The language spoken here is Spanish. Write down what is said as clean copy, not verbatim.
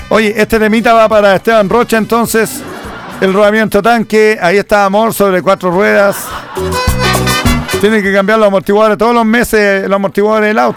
Oye, este temita va para Esteban Rocha, entonces. El rodamiento tanque, ahí está Amor sobre 4 ruedas. Tiene que cambiar los amortiguadores todos los meses, los amortiguadores del auto.